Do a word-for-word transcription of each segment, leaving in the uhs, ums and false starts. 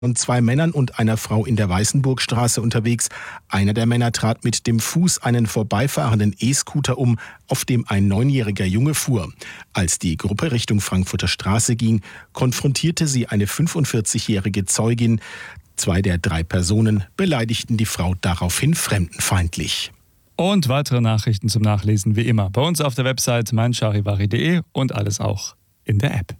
und zwei Männern und einer Frau in der Weißenburgstraße unterwegs. Einer der Männer trat mit dem Fuß einen vorbeifahrenden E-Scooter um, auf dem ein neunjähriger Junge fuhr. Als die Gruppe Richtung Frankfurter Straße ging, konfrontierte sie eine fünfundvierzigjährige Zeugin. Zwei der drei Personen beleidigten die Frau daraufhin fremdenfeindlich. Und weitere Nachrichten zum Nachlesen wie immer bei uns auf der Website mein charivari punkt de und alles auch in der App.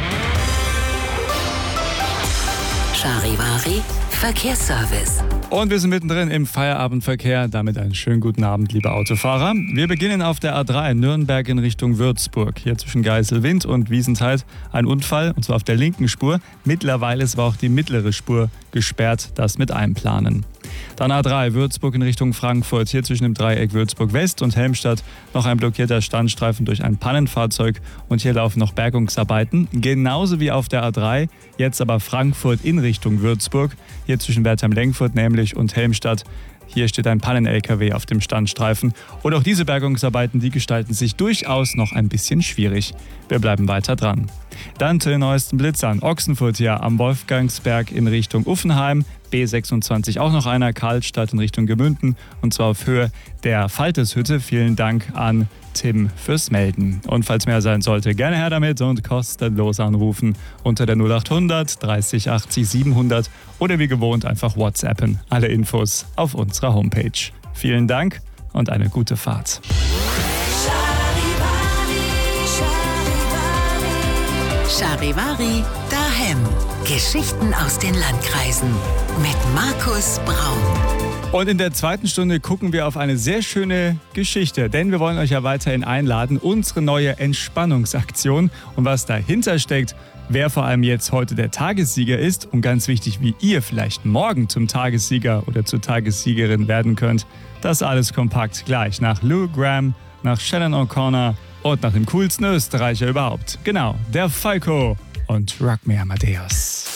Charivari Verkehrsservice. Und wir sind mittendrin im Feierabendverkehr. Damit einen schönen guten Abend, liebe Autofahrer. Wir beginnen auf der A drei Nürnberg in Richtung Würzburg. Hier zwischen Geiselwind und Wiesenthal ein Unfall, und zwar auf der linken Spur. Mittlerweile ist aber auch die mittlere Spur gesperrt, das mit einplanen. Dann A drei Würzburg in Richtung Frankfurt. Hier zwischen dem Dreieck Würzburg-West und Helmstadt noch ein blockierter Standstreifen durch ein Pannenfahrzeug. Und hier laufen noch Bergungsarbeiten. Genauso wie auf der A drei, jetzt aber Frankfurt in Richtung Würzburg. Hier zwischen Wertheim-Lenkfurt nämlich und Helmstadt. Hier steht ein Pannen-L K W auf dem Standstreifen. Und auch diese Bergungsarbeiten, die gestalten sich durchaus noch ein bisschen schwierig. Wir bleiben weiter dran. Dann zu den neuesten Blitzern. Ochsenfurt hier am Wolfgangsberg in Richtung Uffenheim. B sechsundzwanzig auch noch einer, Karlstadt in Richtung Gemünden. Und zwar auf Höhe der Falteshütte. Vielen Dank an Tim fürs Melden. Und falls mehr sein sollte, gerne her damit und kostenlos anrufen unter der null acht hundert dreißig achtzig siebenhundert oder wie gewohnt einfach WhatsAppen. Alle Infos auf unserer Homepage. Vielen Dank und eine gute Fahrt. Charivari daheim. Geschichten aus den Landkreisen mit Markus Braun. Und in der zweiten Stunde gucken wir auf eine sehr schöne Geschichte, denn wir wollen euch ja weiterhin einladen, unsere neue Entspannungsaktion und was dahinter steckt, wer vor allem jetzt heute der Tagessieger ist und ganz wichtig, wie ihr vielleicht morgen zum Tagessieger oder zur Tagessiegerin werden könnt. Das alles kompakt gleich nach Lou Gramm, nach Shannon O'Connor und nach dem coolsten Österreicher überhaupt. Genau, der Falco und Rock Me Amadeus.